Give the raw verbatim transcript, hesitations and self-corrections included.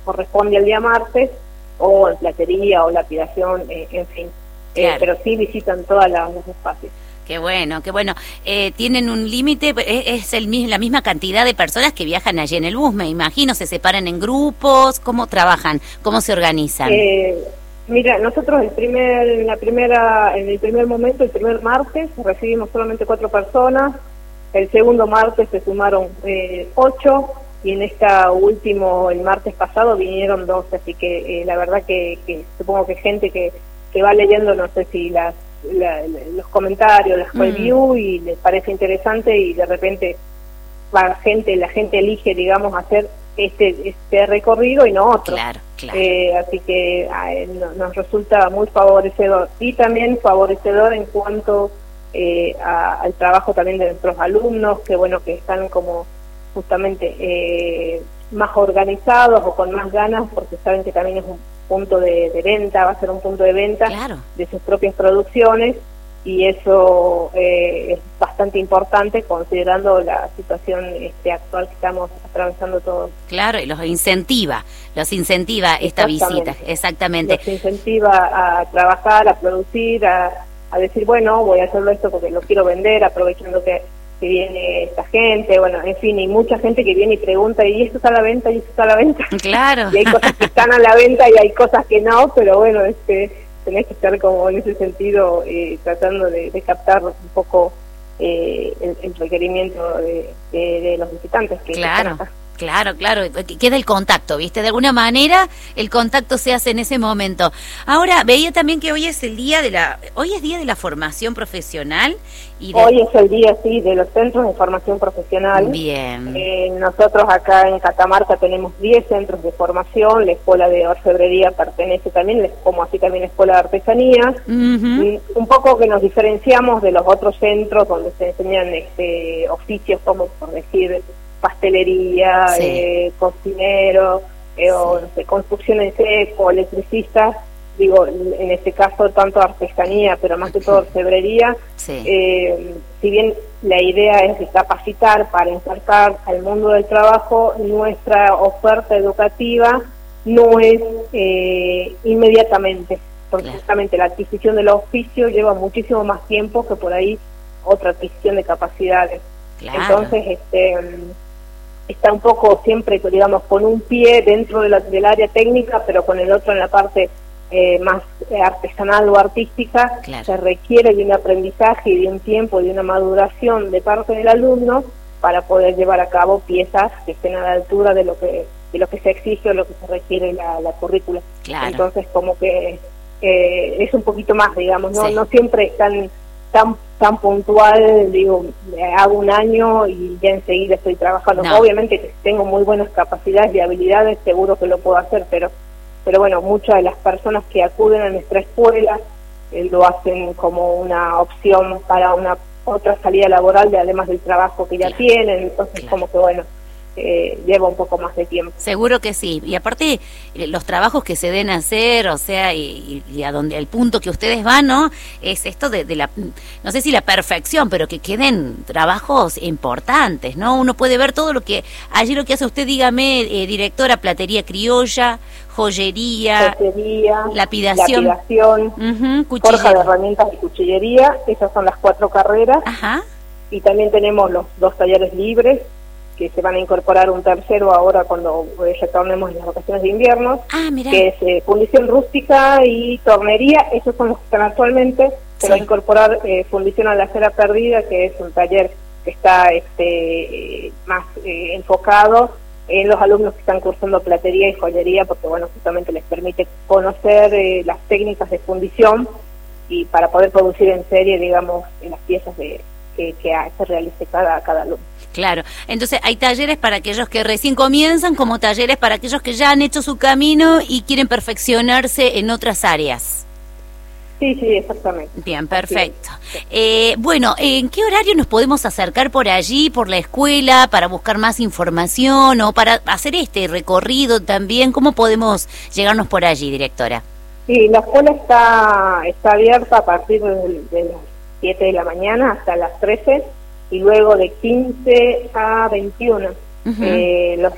corresponde al día martes, o en platería o lapidación, eh, en fin. Claro. Eh, pero sí visitan todos los espacios. Qué bueno, qué bueno. Eh, ¿Tienen un límite? ¿Es, es el, la misma cantidad de personas que viajan allí en el bus, me imagino? ¿Se separan en grupos? ¿Cómo trabajan? ¿Cómo se organizan? Eh, mira, nosotros el primer, en la primera, en el primer momento, el primer martes, recibimos solamente cuatro personas. El segundo martes se sumaron eh, ocho, y en esta último, el martes pasado, vinieron doce. Así que eh, la verdad que, que supongo que gente que, que va leyendo, no sé si las La, la, los comentarios, las reviews, mm. y les parece interesante, y de repente la gente la gente elige, digamos, hacer este este recorrido y no otro. Claro, claro. Eh, así que eh, no, nos resulta muy favorecedor, y también favorecedor en cuanto eh, a, al trabajo también de nuestros alumnos, que bueno, que están como justamente eh, más organizados o con más ganas, porque saben que también es un punto de, de venta, va a ser un punto de venta, claro, de sus propias producciones, y eso eh, es bastante importante considerando la situación este, actual que estamos atravesando todos. Claro, y los incentiva, los incentiva esta visita, exactamente. Los incentiva a trabajar, a producir, a, a decir, bueno, voy a hacerlo esto porque lo quiero vender, aprovechando que que viene esta gente, bueno, en fin, y mucha gente que viene y pregunta, ¿y esto está a la venta? ¿Y esto está a la venta? Claro. Y hay cosas que están a la venta y hay cosas que no, pero bueno, este tenés que estar como en ese sentido eh, tratando de, de captar un poco eh, el, el requerimiento de, de, de los visitantes que, claro. que están acá. Claro, claro, queda el contacto, ¿viste? De alguna manera el contacto se hace en ese momento. Ahora, veía también que hoy es el día de la, hoy es día de la formación profesional. Y de... Hoy es el día, sí, de los centros de formación profesional. Bien. Eh, nosotros acá en Catamarca tenemos diez centros de formación, la Escuela de Orfebrería pertenece también, como así también la Escuela de Artesanías. Uh-huh. Un poco que nos diferenciamos de los otros centros donde se enseñan este, oficios como, por decir, pastelería, sí. eh, cocinero, eh, sí. o no sé, construcción en seco, electricistas, digo, en este caso tanto artesanía, pero más que todo orfebrería, sí. eh, si bien la idea es de capacitar para insertar al mundo del trabajo, nuestra oferta educativa no es eh, inmediatamente, porque claro. justamente la adquisición del oficio lleva muchísimo más tiempo que por ahí otra adquisición de capacidades. Claro. Entonces, este está un poco siempre, digamos, con un pie dentro de la, del área técnica, pero con el otro en la parte eh, más artesanal o artística. Claro. Se requiere de un aprendizaje y de un tiempo y de una maduración de parte del alumno para poder llevar a cabo piezas que estén a la altura de lo que de lo que se exige o lo que se requiere la, la currícula. Claro. Entonces, como que eh, es un poquito más, digamos, no, sí. no siempre están tan tan puntual, digo, hago un año y ya enseguida estoy trabajando. No. Obviamente que tengo muy buenas capacidades y habilidades, seguro que lo puedo hacer, pero pero bueno, muchas de las personas que acuden a nuestra escuela eh, lo hacen como una opción para una otra salida laboral, de, además del trabajo que ya claro. tienen, entonces claro. como que bueno, Eh, lleva un poco más de tiempo. Seguro que sí, y aparte los trabajos que se den a hacer, o sea, y, y a donde el punto que ustedes van, ¿no? Es esto de, de la, no sé si la perfección, pero que queden trabajos importantes, ¿no? Uno puede ver todo lo que, allí lo que hace usted, dígame, eh, directora, platería criolla, joyería, joyería lapidación, lapidación uh-huh, forja de herramientas y cuchillería, esas son las cuatro carreras. Ajá. Y también tenemos los dos talleres libres, que se van a incorporar un tercero ahora cuando eh, retornemos en las vacaciones de invierno, ah, que es eh, fundición rústica y tornería. Esos son los que están actualmente. Se sí. va a incorporar eh, fundición a la cera perdida, que es un taller que está este eh, más eh, enfocado en los alumnos que están cursando platería y joyería, porque bueno, justamente les permite conocer eh, las técnicas de fundición y para poder producir en serie, digamos, en las piezas de que, que se realice cada, cada alumno. Claro, entonces hay talleres para aquellos que recién comienzan, como talleres para aquellos que ya han hecho su camino y quieren perfeccionarse en otras áreas. Sí, sí, exactamente. Bien, perfecto. Sí. Eh, bueno, ¿en qué horario nos podemos acercar por allí, por la escuela, para buscar más información o para hacer este recorrido también? ¿Cómo podemos llegarnos por allí, directora? Sí, la escuela está, está abierta a partir de, de las siete de la mañana hasta las trece, y luego de quince a veintiuno. Uh-huh. eh, los